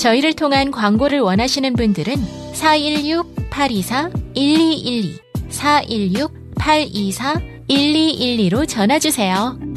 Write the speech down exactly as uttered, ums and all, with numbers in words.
저희를 통한 광고를 원하시는 분들은 사일육 팔이사 일이일이, 사일육 팔이사 일이일이로 전화주세요.